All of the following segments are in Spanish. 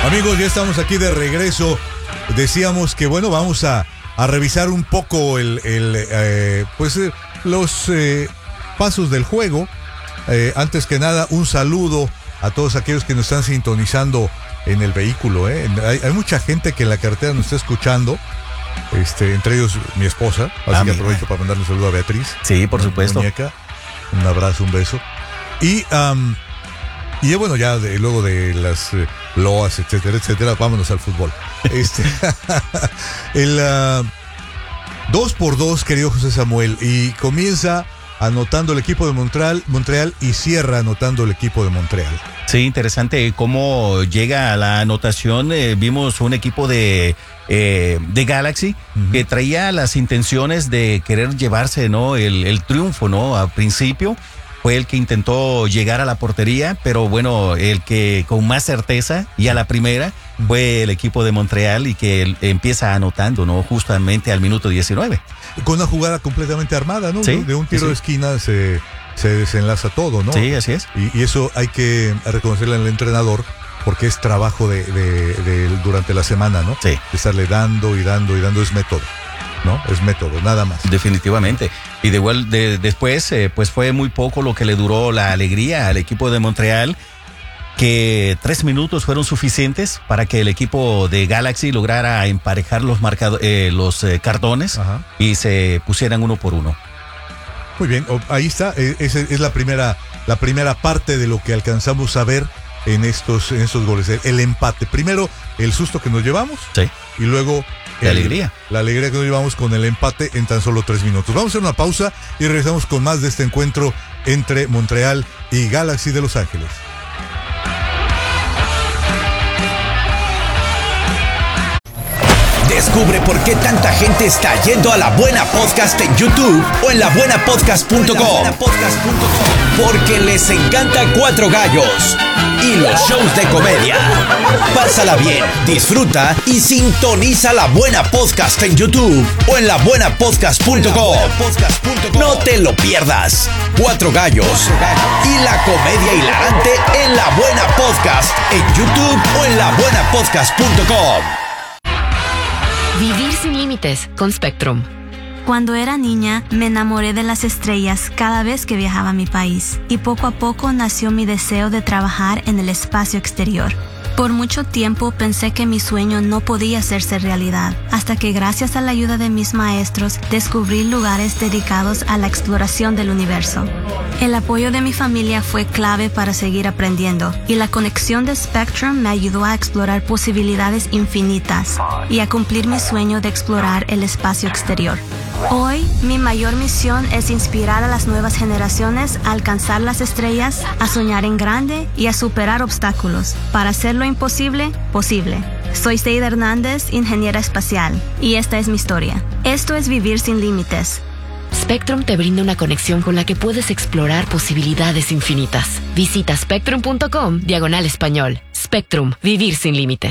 Amigos, ya estamos aquí de regreso. Decíamos que, bueno, vamos a revisar un poco los pasos del juego. Antes que nada, un saludo a todos aquellos que nos están sintonizando en el vehículo. Hay mucha gente que en la carretera nos está escuchando. Entre ellos mi esposa. Así que aprovecho para mandarle un saludo a Beatriz. Sí, por supuesto. Muñeca. Un abrazo, un beso. Y bueno, ya luego de las loas, etcétera, etcétera, vámonos al fútbol. El 2-2, querido José Samuel, y comienza anotando el equipo de Montreal y cierra anotando el equipo de Montreal. Sí, interesante cómo llega a la anotación. Vimos un equipo de Galaxy que traía las intenciones de querer llevarse, ¿no?, el triunfo, ¿no? Al principio fue el que intentó llegar a la portería, pero bueno, el que con más certeza y a la primera fue el equipo de Montreal y que empieza anotando, ¿no?, justamente al minuto 19. Con una jugada completamente armada, ¿no? Sí, de un tiro de esquina se desenlaza todo, ¿no? Sí, así es. Y eso hay que reconocerle al entrenador, porque es trabajo de durante la semana, ¿no? Sí. De estarle dando y dando y dando, es método, ¿no? Es método, nada más. Definitivamente. Y después, pues fue muy poco lo que le duró la alegría al equipo de Montreal, que 3 minutos fueron suficientes para que el equipo de Galaxy lograra emparejar los cartones. Ajá. Y se pusieran 1-1. Muy bien, ahí está. Esa es la primera parte de lo que alcanzamos a ver en estos goles. El empate. Primero, el susto que nos llevamos. Sí. Y luego la alegría que nos llevamos con el empate en tan solo 3 minutos. Vamos a hacer una pausa y regresamos con más de este encuentro entre Montreal y Galaxy de Los Ángeles. Descubre por qué tanta gente está yendo a La Buena Podcast en YouTube o en labuenapodcast.com. Porque les encanta Cuatro Gallos y los shows de comedia. Pásala bien, disfruta y sintoniza La Buena Podcast en YouTube o en labuenapodcast.com. No te lo pierdas. Cuatro Gallos y la comedia hilarante en La Buena Podcast en YouTube o en labuenapodcast.com. Vivir sin límites con Spectrum. Cuando era niña, me enamoré de las estrellas cada vez que viajaba a mi país, y poco a poco nació mi deseo de trabajar en el espacio exterior. Por mucho tiempo pensé que mi sueño no podía hacerse realidad, hasta que gracias a la ayuda de mis maestros descubrí lugares dedicados a la exploración del universo. El apoyo de mi familia fue clave para seguir aprendiendo, y la conexión de Spectrum me ayudó a explorar posibilidades infinitas y a cumplir mi sueño de explorar el espacio exterior. Hoy, mi mayor misión es inspirar a las nuevas generaciones a alcanzar las estrellas, a soñar en grande y a superar obstáculos para hacer lo imposible posible. Soy Seida Hernández, ingeniera espacial, y esta es mi historia. Esto es Vivir sin Límites. Spectrum te brinda una conexión con la que puedes explorar posibilidades infinitas. Visita spectrum.com/español. Spectrum, vivir sin límites.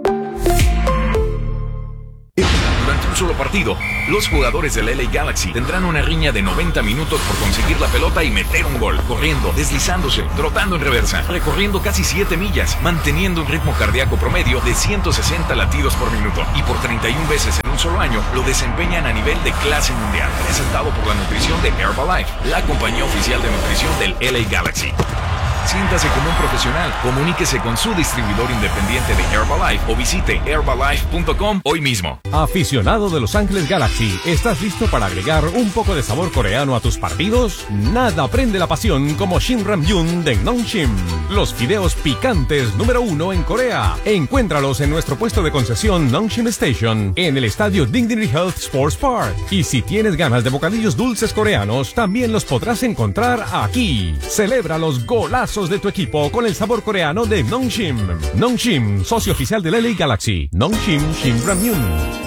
Durante un solo partido, los jugadores del LA Galaxy tendrán una riña de 90 minutos por conseguir la pelota y meter un gol, corriendo, deslizándose, trotando en reversa, recorriendo casi 7 millas, manteniendo un ritmo cardíaco promedio de 160 latidos por minuto, y por 31 veces en un solo año lo desempeñan a nivel de clase mundial, presentado por la nutrición de Herbalife, la compañía oficial de nutrición del LA Galaxy. Siéntase como un profesional. Comuníquese con su distribuidor independiente de Herbalife o visite herbalife.com hoy mismo. Aficionado de Los Ángeles Galaxy, ¿estás listo para agregar un poco de sabor coreano a tus partidos? Nada prende la pasión como Shin Ramyun de Nongshim, los fideos picantes número 1 en Corea. Encuéntralos en nuestro puesto de concesión Nongshim Station, en el estadio Dignity Health Sports Park. Y si tienes ganas de bocadillos dulces coreanos, también los podrás encontrar aquí. Celebra los golazos de tu equipo con el sabor coreano de Nongshim. Nongshim, socio oficial del LA Galaxy. Nongshim Shin Ramyun.